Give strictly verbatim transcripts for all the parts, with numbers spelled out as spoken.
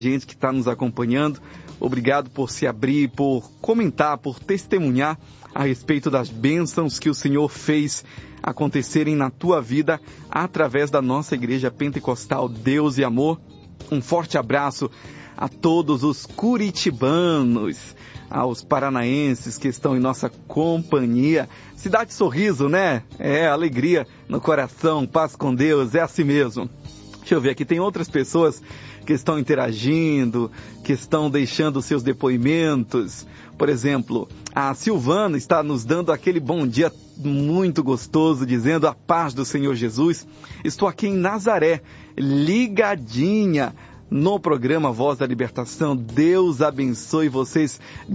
gente que está nos acompanhando. Obrigado por se abrir, por comentar, por testemunhar a respeito das bênçãos que o Senhor fez acontecerem na tua vida através da nossa Igreja Pentecostal Deus e Amor. Um forte abraço a todos os curitibanos, aos paranaenses que estão em nossa companhia. Cidade Sorriso, né? É, alegria no coração, paz com Deus, é assim mesmo. Deixa eu ver aqui, tem outras pessoas que estão interagindo, que estão deixando seus depoimentos. Por exemplo, a Silvana está nos dando aquele bom dia muito gostoso, dizendo a paz do Senhor Jesus. Estou aqui em Nazaré, ligadinha no programa Voz da Libertação. Deus abençoe vocês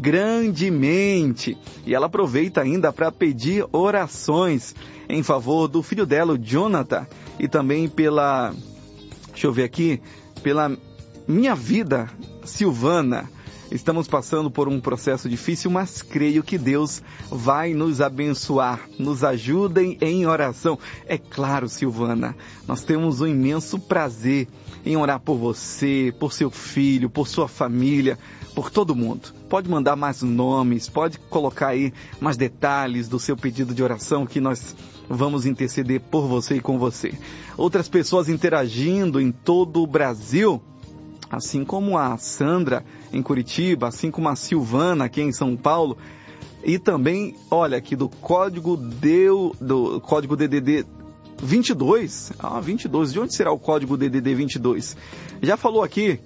grandemente. E ela aproveita ainda para pedir orações em favor do filho dela, o Jonathan, e também pela, deixa eu ver aqui, pela minha vida, Silvana. Estamos passando por um processo difícil, mas creio que Deus vai nos abençoar. Nos ajudem em oração. É claro, Silvana, nós temos um imenso prazer em orar por você, por seu filho, por sua família, por todo mundo. Pode mandar mais nomes, pode colocar aí mais detalhes do seu pedido de oração que nós vamos interceder por você e com você. Outras pessoas interagindo em todo o Brasil, assim como a Sandra em Curitiba, assim como a Silvana aqui em São Paulo, e também, olha, aqui do código, deu, do código D D D vinte e dois, ah, vinte e dois, de onde será o código D D D vinte e dois? Já falou aqui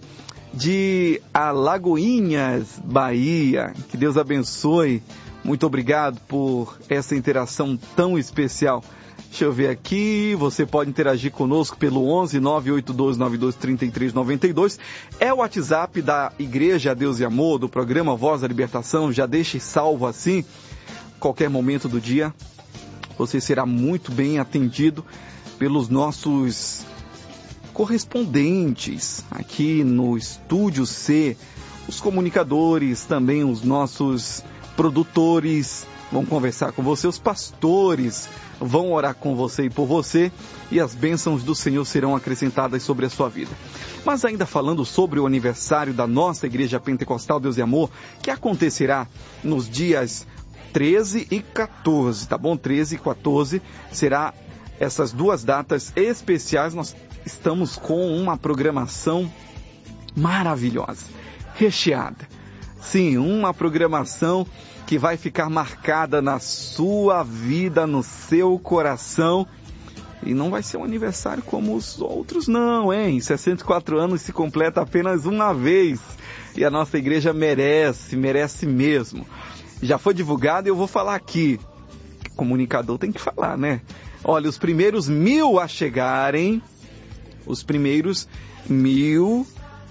de Alagoinhas, Bahia, que Deus abençoe, muito obrigado por essa interação tão especial. Deixa eu ver aqui, você pode interagir conosco pelo onze nove oito dois nove dois três três nove dois, é o WhatsApp da Igreja Deus e Amor, do programa Voz da Libertação. Já deixe salvo assim, qualquer momento do dia, você será muito bem atendido pelos nossos correspondentes aqui no Estúdio C, os comunicadores, também os nossos produtores, vão conversar com você, os pastores vão orar com você e por você, e as bênçãos do Senhor serão acrescentadas sobre a sua vida. Mas ainda falando sobre o aniversário da nossa Igreja Pentecostal Deus e Amor, que acontecerá nos dias treze e quatorze, tá bom? treze e quatorze será essas duas datas especiais. Nós estamos com uma programação maravilhosa, recheada. Sim, uma programação que vai ficar marcada na sua vida, no seu coração. E não vai ser um aniversário como os outros não, hein? sessenta e quatro anos se completa apenas uma vez. E a nossa igreja merece, merece mesmo. Já foi divulgado e eu vou falar aqui. O comunicador tem que falar, né? Olha, os primeiros mil a chegarem, os primeiros mil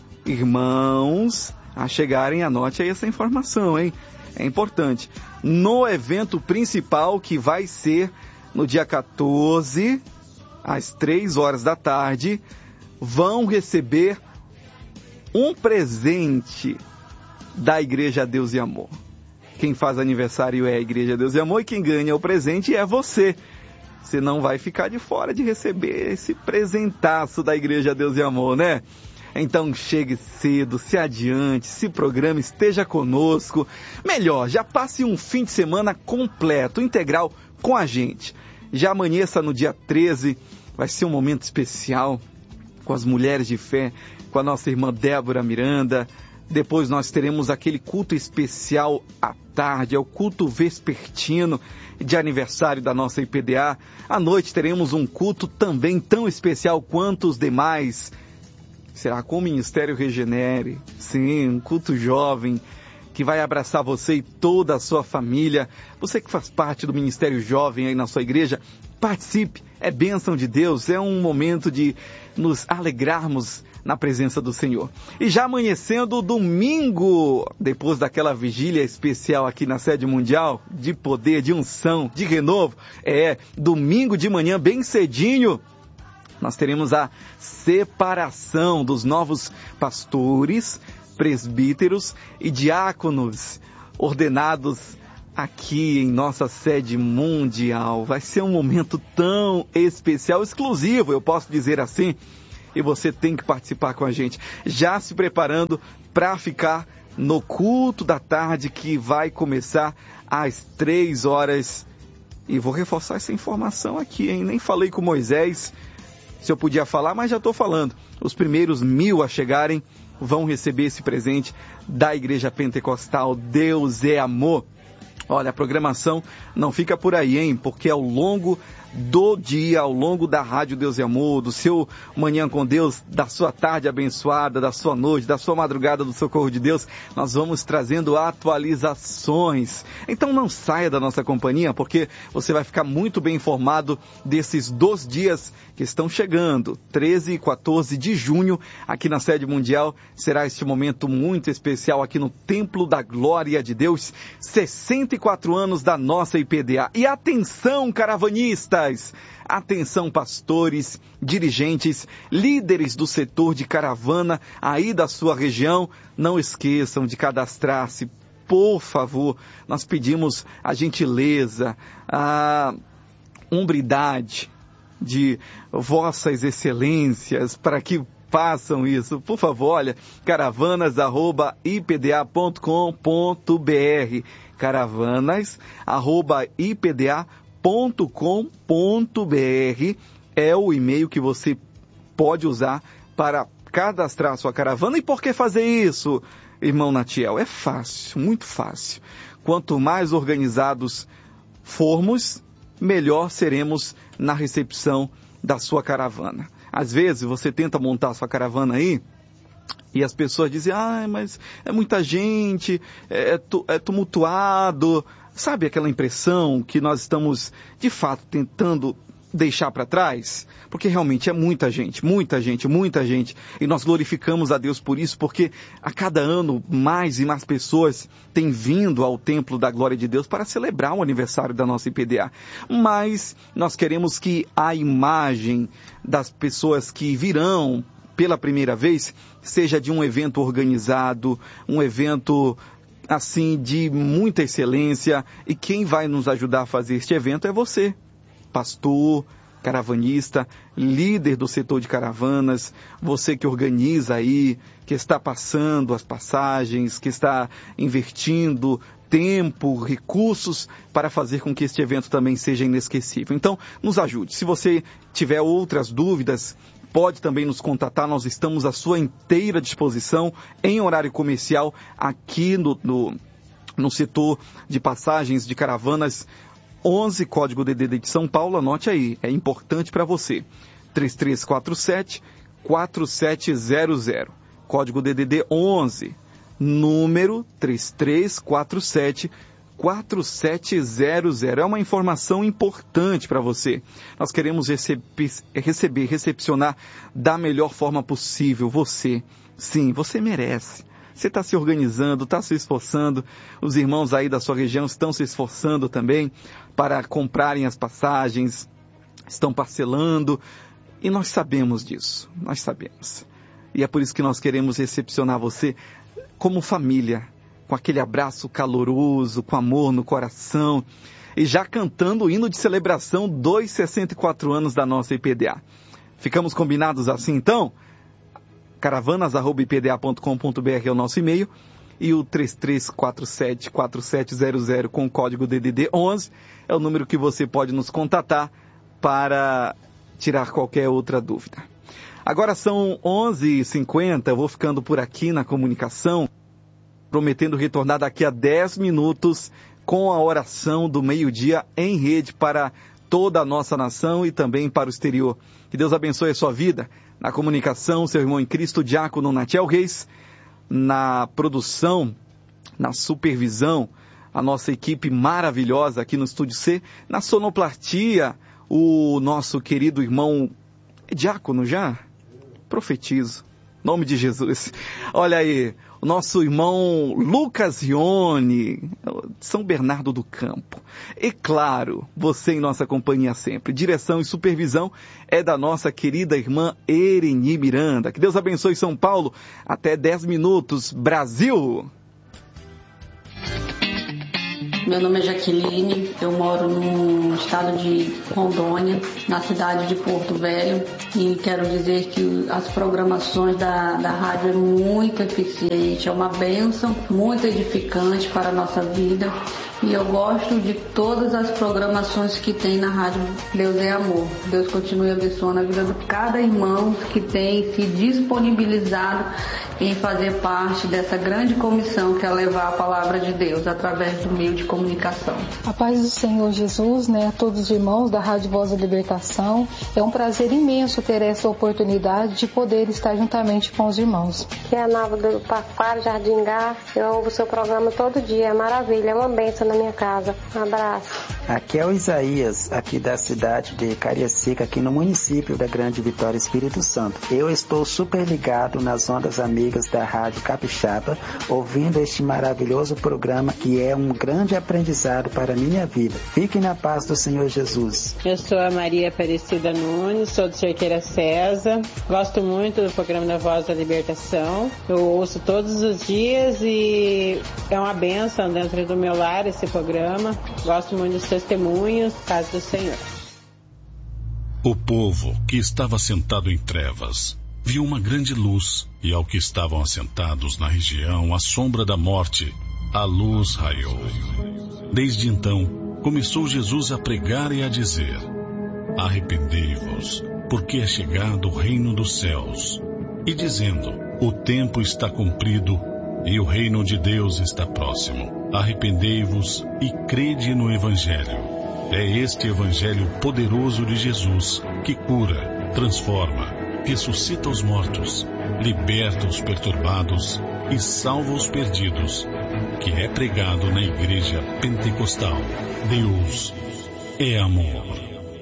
irmãos a chegarem, anote aí essa informação, hein? É importante. No evento principal, que vai ser no dia quatorze, às três horas da tarde, vão receber um presente da Igreja Deus e Amor. Quem faz aniversário é a Igreja Deus e Amor, e quem ganha o presente é você. Você não vai ficar de fora de receber esse presentaço da Igreja Deus e Amor, né? Então chegue cedo, se adiante, se programe, esteja conosco. Melhor, já passe um fim de semana completo, integral com a gente. Já amanheça no dia treze, vai ser um momento especial com as mulheres de fé, com a nossa irmã Débora Miranda. Depois nós teremos aquele culto especial à tarde, é o culto vespertino de aniversário da nossa I P D A. À noite teremos um culto também tão especial quanto os demais. Será com o Ministério Regenere, sim, um culto jovem que vai abraçar você e toda a sua família. Você que faz parte do Ministério Jovem aí na sua igreja, participe, é bênção de Deus, é um momento de nos alegrarmos na presença do Senhor. E já amanhecendo domingo, depois daquela vigília especial aqui na sede mundial, de poder, de unção, de renovo, é domingo de manhã bem cedinho, nós teremos a separação dos novos pastores, presbíteros e diáconos ordenados aqui em nossa sede mundial. Vai ser um momento tão especial, exclusivo, eu posso dizer assim, e você tem que participar com a gente. Já se preparando para ficar no culto da tarde que vai começar às três horas. E vou reforçar essa informação aqui, hein? Nem falei com Moisés se eu podia falar, mas já estou falando. Os primeiros mil a chegarem vão receber esse presente da Igreja Pentecostal Deus é Amor. Olha, a programação não fica por aí, hein? Porque ao longo do dia, ao longo da Rádio Deus é Amor, do seu Manhã com Deus, da sua tarde abençoada, da sua noite, da sua madrugada do Socorro de Deus, nós vamos trazendo atualizações. Então não saia da nossa companhia, porque você vai ficar muito bem informado desses dois dias que estão chegando. treze e quatorze de junho, aqui na sede mundial, será este momento muito especial aqui no Templo da Glória de Deus, sessenta e quatro anos da nossa I P D A. E atenção, caravanistas! Atenção, pastores, dirigentes, líderes do setor de caravana aí da sua região, não esqueçam de cadastrar-se, por favor. Nós pedimos a gentileza, a hombridade de vossas excelências para que façam isso. Por favor, olha, caravanas arroba i p d a ponto com ponto b r, caravanas arroba i p d a ponto com ponto b r é o e-mail que você pode usar para cadastrar a sua caravana. E por que fazer isso, irmão Natiel? É fácil, muito fácil. Quanto mais organizados formos, melhor seremos na recepção da sua caravana. Às vezes você tenta montar a sua caravana aí e as pessoas dizem, ah, mas é muita gente, é, é tumultuado. Sabe aquela impressão que nós estamos, de fato, tentando deixar para trás? Porque realmente é muita gente, muita gente, muita gente. E nós glorificamos a Deus por isso, porque a cada ano mais e mais pessoas têm vindo ao Templo da Glória de Deus para celebrar o aniversário da nossa I P D A. Mas nós queremos que a imagem das pessoas que virão pela primeira vez seja de um evento organizado, um evento assim, de muita excelência, e quem vai nos ajudar a fazer este evento é você, pastor, caravanista, líder do setor de caravanas, você que organiza aí, que está passando as passagens, que está investindo tempo, recursos para fazer com que este evento também seja inesquecível. Então, nos ajude. Se você tiver outras dúvidas, pode também nos contatar, nós estamos à sua inteira disposição em horário comercial aqui no, no, no setor de passagens de caravanas onze, código D D D de São Paulo, anote aí, é importante para você, três três quatro sete, quatro sete zero zero, código D D D onze, número três três quatro sete, quatro sete zero zero. É uma informação importante para você. Nós queremos receber, receber, recepcionar da melhor forma possível você. Sim, você merece. Você está se organizando, está se esforçando. Os irmãos aí da sua região estão se esforçando também para comprarem as passagens, estão parcelando. E nós sabemos disso, nós sabemos. E é por isso que nós queremos recepcionar você como família, com aquele abraço caloroso, com amor no coração, e já cantando o hino de celebração dos sessenta e quatro anos da nossa I P D A. Ficamos combinados assim então? caravanas arroba i p d a ponto com ponto b r é o nosso e-mail, e o três três quatro sete, quatro sete zero zero com o código D D D onze é o número que você pode nos contatar para tirar qualquer outra dúvida. Agora são onze e cinquenta, eu vou ficando por aqui na comunicação, prometendo retornar daqui a dez minutos com a oração do meio-dia em rede para toda a nossa nação e também para o exterior. Que Deus abençoe a sua vida. Na comunicação, seu irmão em Cristo, diácono Natiel Reis. Na produção, na supervisão, a nossa equipe maravilhosa aqui no Estúdio C. Na sonoplastia, o nosso querido irmão, diácono já? Profetizo. Nome de Jesus. Olha aí, o nosso irmão Lucas Rione, São Bernardo do Campo. E claro, você em nossa companhia sempre. Direção e supervisão é da nossa querida irmã Ereni Miranda. Que Deus abençoe São Paulo. Até dez minutos. Brasil! Meu nome é Jaqueline, eu moro no estado de Rondônia, na cidade de Porto Velho, e quero dizer que as programações da, da rádio é muito eficiente, é uma bênção, muito edificante para a nossa vida. E eu gosto de todas as programações que tem na rádio Deus é Amor. Deus continue abençoando a vida de cada irmão que tem se disponibilizado em fazer parte dessa grande comissão que é levar a palavra de Deus através do meio de comunicação. A paz do Senhor Jesus, né, a todos os irmãos da Rádio Voz da Libertação. É um prazer imenso ter essa oportunidade de poder estar juntamente com os irmãos. Aqui é a Nova do Paquara, Jardim Gá. Eu ouvo o seu programa todo dia, é maravilha, é uma bênção na minha casa. Um abraço. Aqui é o Isaías, aqui da cidade de Cariacica, aqui no município da Grande Vitória, Espírito Santo. Eu estou super ligado nas ondas amigas da Rádio Capixaba, ouvindo este maravilhoso programa que é um grande aprendizado para a minha vida. Fique na paz do Senhor Jesus. Eu sou a Maria Aparecida Nunes, sou de Cerqueira César. Gosto muito do programa da Voz da Libertação. Eu ouço todos os dias e é uma bênção dentro do meu lar esse programa. Gosto muito dos testemunhos, paz do Senhor. O povo que estava sentado em trevas viu uma grande luz, e ao que estavam assentados na região à sombra da morte, a luz raiou. Desde então, começou Jesus a pregar e a dizer: arrependei-vos, porque é chegado o reino dos céus. E dizendo: o tempo está cumprido e o reino de Deus está próximo. Arrependei-vos e crede no Evangelho. É este Evangelho poderoso de Jesus que cura, transforma, ressuscita os mortos, liberta os perturbados e salva os perdidos, que é pregado na Igreja Pentecostal. Deus é amor.